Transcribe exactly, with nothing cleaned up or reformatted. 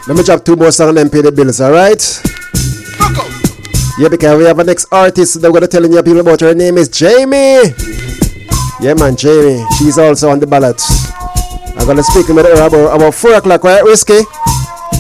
Let me drop two more songs and then pay the bills, alright? Yeah, because we have a next artist that we're going to tell you people about. Her name is Jamie. Yeah, man, Jamie. She's also on the ballot. I'm going to speak with her about, about four o'clock, right, Risky?